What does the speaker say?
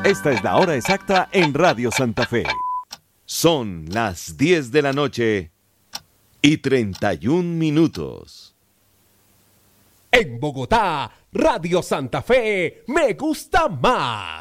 Esta es la hora exacta en Radio Santa Fe. Son las 10 de la noche y 31 minutos. En Bogotá, Radio Santa Fe, me gusta más.